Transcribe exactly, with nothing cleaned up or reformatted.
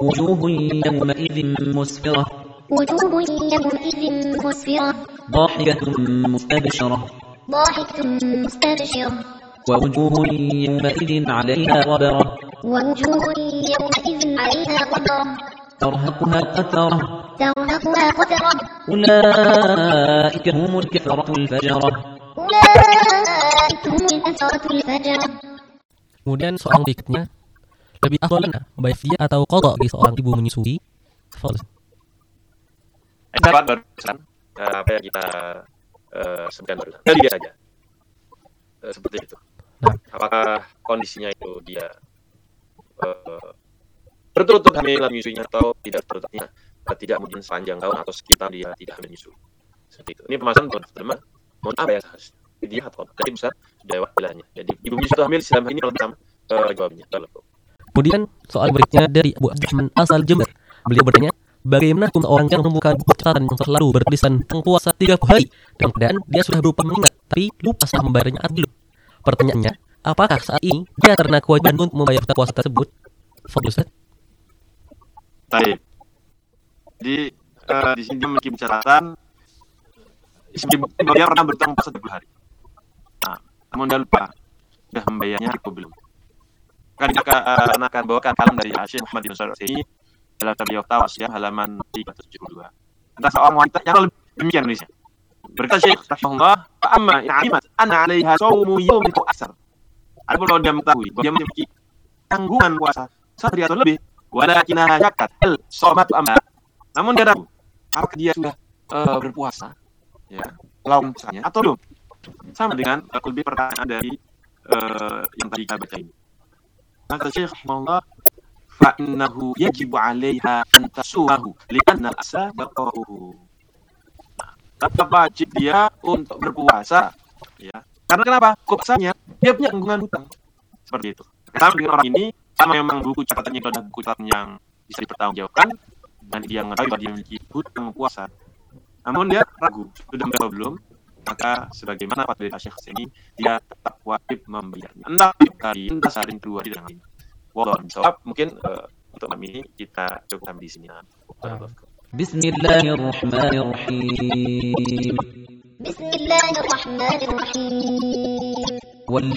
وجوه يومئذ مسفرة وجوه يومئذ مسفرة ضاحكة مستبشرة ضاحكة مستبشرة ووجوه يومئذ عليها غبرة ووجوه يومئذ عليها غبرة ترهقها قترة ترهقها قترة أولئك هم الكفرة الفجرة أولئك هم الكفرة الفجرة. Kemudian soal berikutnya, lebih afdal mana, baifiyah atau qada bagi seorang ibu menyusui? Fadhil. Eh, barusan uh, apa yang kita uh, sebutkan barusan. Jadi dia saja. Uh, seperti itu. Nah. Apakah kondisinya itu dia uh, berturut-turut hamil menyusuinya atau tidak berturut-turutnya? Uh, tidak mungkin sepanjang tahun atau sekitar dia tidak hamil menyusui. Seperti itu. Ini permasalahan teman-teman. Mohon apa ya seharusnya? Dia atau tadi besar sudah wakilnya. Jadi ibu menyusui atau hamil selama ini kalau sama uh, jawabnya. Kemudian soal berikutnya dari Abu Abdurrahman asal Jember. Beliau bertanya, bagaimana hukum seorang yang membuka buku catatan yang selalu bertulisan tentang puasa tiga puluh hari dalam keadaan dia sudah berupa mengingat tapi lupa sah membayarnya atau belum? Pertanyaannya, apakah saat ini dia terkena kewajiban untuk membayar puasa tersebut? Fadhil Ustaz. Baik. Jadi uh, di sini dia memiliki catatan bahwa dia pernah bertemu puasa tiga puluh hari. Nah, namun dia lupa sudah membayarnya atau belum. Kan kita uh, akan bawakan kalam dari Syekh Muhammad bin Shalih ini dalam Tabiyah Tawas ya halaman tiga ratus tujuh puluh dua. Tentang seorang wanita yang lebih demikian nulisnya. Berkata Syekh rahimahullah, "Fa amma in 'alimat anna 'alaiha shaumu yawmin aw aktsar." Adapun kalau dia mengetahui bahwa dia memiliki tanggungan puasa satu hari atau lebih, walakinaha syakkat hal shamat amma. Namun dia ragu, apakah dia sudah uh, berpuasa? Ya, laum misalnya atau belum? Sama dengan uh, lebih pertanyaan dari uh, yang tadi kita baca ini. Maka Syekh rahimahullah, fa innahu yajibu 'alaiha an tasumahu li'anna al-asa baqa'uhu. Tetap wajib dia untuk berpuasa, ya. Karena kenapa? Puasanya dia punya tanggungan hutang. Seperti itu. Sama dengan orang ini, sama memang buku catatannya itu adalah buku catatan yang bisa dipertanggungjawabkan dan dia mengetahui bahwa dia memiliki hutang puasa. Namun dia ragu, sudah membayar belum? Maka sebagaimana fatwa dari Syekh ini, dia tetap wajib membayarnya. Entah hari, entah sehari kedua di dalam ini. Wallahu a'lam. Mungkin uh, untuk malam ini kita cukup sampai di sini. Bismillahirrahmanirrahim. بسم الله الرحمن الرحيم